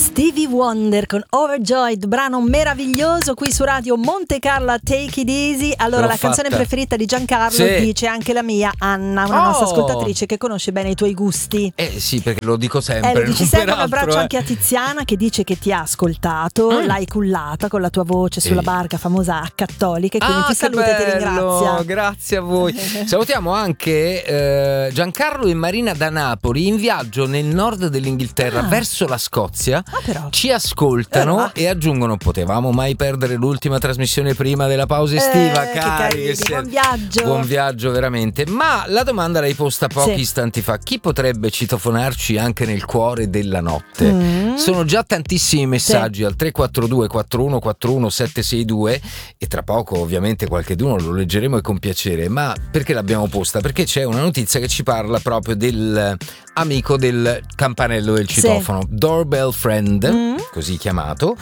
Stevie Wonder con Overjoyed, brano meraviglioso qui su Radio Monte Carlo, Take It Easy. Allora, la canzone preferita di Giancarlo, sì, dice anche la mia, Anna, una nostra ascoltatrice che conosce bene i tuoi gusti. Sì, perché lo dico sempre. Lo dici sempre. Un abbraccio anche a Tiziana che dice che ti ha ascoltato, l'hai cullata con la tua voce sulla barca famosa a Cattolica, e quindi ti saluta e ti ringrazia. Grazie a voi. Salutiamo anche Giancarlo e Marina da Napoli, in viaggio nel nord dell'Inghilterra verso la Scozia. Però ci ascoltano e aggiungono: potevamo mai perdere l'ultima trasmissione prima della pausa estiva, cari? Buon viaggio veramente. Ma la domanda l'hai posta pochi istanti fa: chi potrebbe citofonarci anche nel cuore della notte? Sono già tantissimi messaggi al 342 4141 762 e tra poco ovviamente qualcheduno lo leggeremo e con piacere. Ma perché l'abbiamo posta? Perché c'è una notizia che ci parla proprio del amico del campanello del citofono, Doorbell Friend, così chiamato.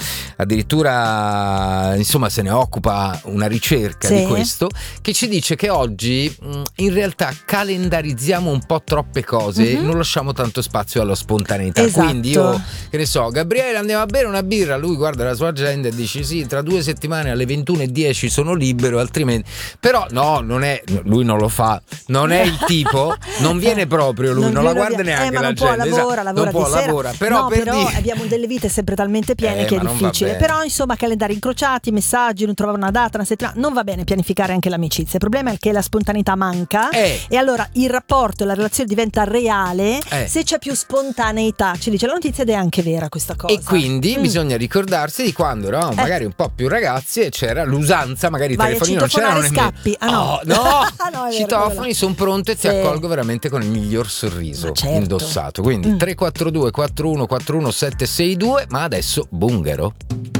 Addirittura insomma se ne occupa una ricerca di questo, che ci dice che oggi in realtà calendarizziamo un po' troppe cose, non lasciamo tanto spazio alla spontaneità. Quindi io, che ne so, Gabriele, andiamo a bere una birra, lui guarda la sua agenda e dice sì, tra 2 settimane alle 21:10 sono libero, altrimenti. Però no, non è, lui non lo fa, non è il tipo, non viene proprio lui, non la guarda neanche l'agenda. Lavora, però abbiamo delle vite sempre talmente piene che è difficile. Però insomma, calendari incrociati, messaggi, non trovare una data, una settimana, non va bene pianificare anche l'amicizia. Il problema è che la spontaneità manca e allora il rapporto, la relazione diventa reale se c'è più spontaneità. Ci dice la notizia ed è anche vera questa cosa. E quindi bisogna ricordarsi di quando eravamo magari un po' più ragazzi e c'era l'usanza, magari i telefonini non c'erano nemmeno. Scappi. No, citofoni, sono pronto e ti accolgo veramente con il miglior sorriso indossato. Quindi 342 4141 762. Ma adesso Bunghero.